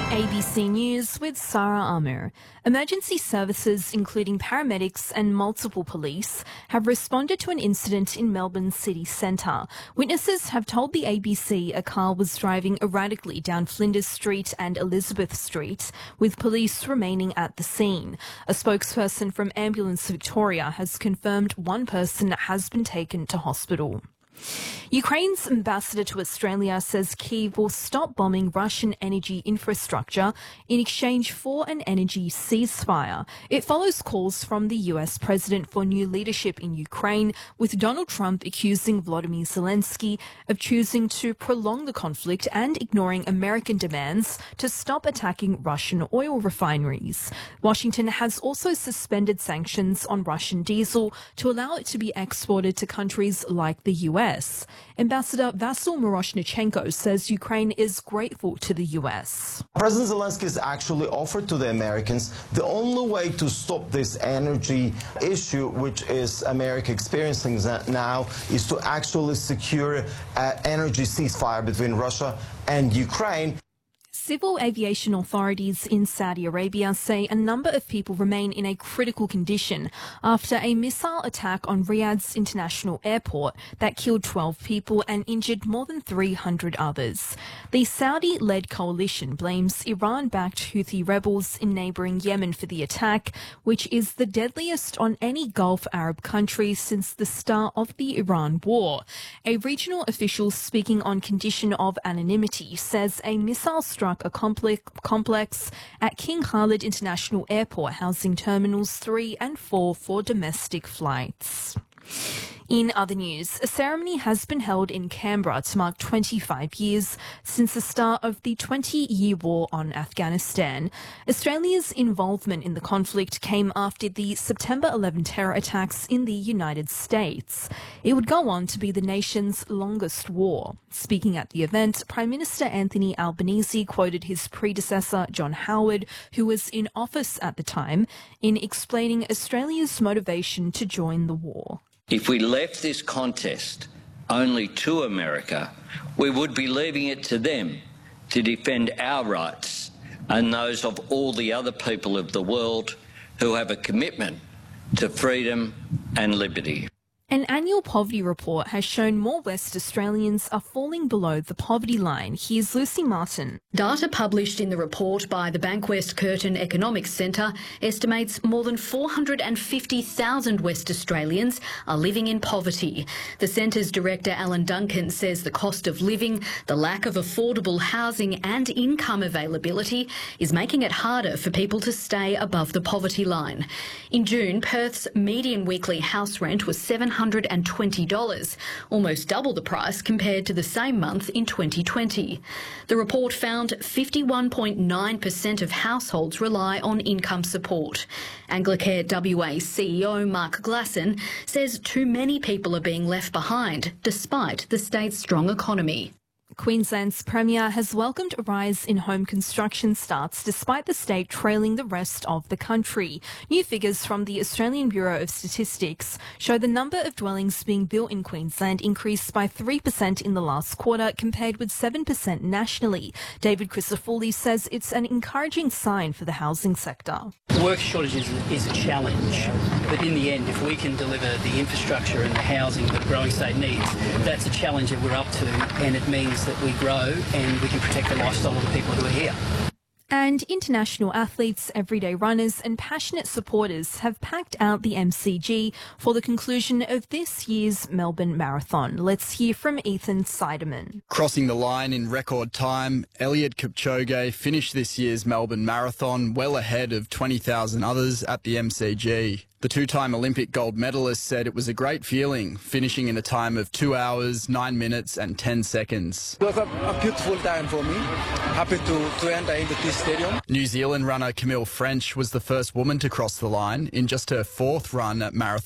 ABC News with Sarah Amir. Emergency services, including paramedics and multiple police, have responded to an incident in Melbourne's city centre. Witnesses have told the ABC a car was driving erratically down Flinders Street and Elizabeth Street, with police remaining at the scene. A spokesperson from Ambulance Victoria has confirmed one person has been taken to hospital. Ukraine's ambassador to Australia says Kyiv will stop bombing Russian energy infrastructure in exchange for an energy ceasefire. It follows calls from the US president for new leadership in Ukraine, with Donald Trump accusing Volodymyr Zelensky of choosing to prolong the conflict and ignoring American demands to stop attacking Russian oil refineries. Washington has also suspended sanctions on Russian diesel to allow it to be exported to countries like the US. Ambassador Vasyl Miroshnichenko says Ukraine is grateful to the US. President Zelensky has actually offered to the Americans the only way to stop this energy issue, which is America experiencing now, is to actually secure an energy ceasefire between Russia and Ukraine. Civil aviation authorities in Saudi Arabia say a number of people remain in a critical condition after a missile attack on Riyadh's international airport that killed 12 people and injured more than 300 others. The Saudi-led coalition blames Iran-backed Houthi rebels in neighbouring Yemen for the attack, which is the deadliest on any Gulf Arab country since the start of the Iran war. A regional official speaking on condition of anonymity says a missile struck a complex at King Khalid International Airport housing Terminals 3 and 4 for domestic flights. In other news, a ceremony has been held in Canberra to mark 25 years since the start of the 20-year war on Afghanistan. Australia's involvement in the conflict came after the September 11 terror attacks in the United States. It would go on to be the nation's longest war. Speaking at the event, Prime Minister Anthony Albanese quoted his predecessor, John Howard, who was in office at the time, in explaining Australia's motivation to join the war. If we left this contest only to America, we would be leaving it to them to defend our rights and those of all the other people of the world who have a commitment to freedom and liberty. An annual poverty report has shown more West Australians are falling below the poverty line. Here's Lucy Martin. Data published in the report by the Bankwest Curtin Economics Centre estimates more than 450,000 West Australians are living in poverty. The centre's director, Alan Duncan, says the cost of living, the lack of affordable housing and income availability is making it harder for people to stay above the poverty line. In June, Perth's median weekly house rent was $720, almost double the price compared to the same month in 2020. The report found 51.9% of households rely on income support. Anglicare WA CEO Mark Glasson says too many people are being left behind despite the state's strong economy. Queensland's Premier has welcomed a rise in home construction starts despite the state trailing the rest of the country. New figures from the Australian Bureau of Statistics show the number of dwellings being built in Queensland increased by 3% in the last quarter compared with 7% nationally. David Crisafulli says it's an encouraging sign for the housing sector. The work shortage is a challenge, but in the end, if we can deliver the infrastructure and the housing that the growing state needs, that's a challenge that we're up to, and it means that we grow and we can protect the lifestyle of the people who are here. And international athletes, everyday runners and passionate supporters have packed out the MCG for the conclusion of this year's Melbourne Marathon. Let's hear from Ethan Seidemann. Crossing the line in record time, Eliud Kipchoge finished this year's Melbourne Marathon well ahead of 20,000 others at the MCG. The two-time Olympic gold medalist said it was a great feeling, finishing in a time of 2 hours, 9 minutes and 10 seconds. It was a beautiful time for me. Happy to enter into this stadium. New Zealand runner Camille French was the first woman to cross the line in just her fourth run at Marathon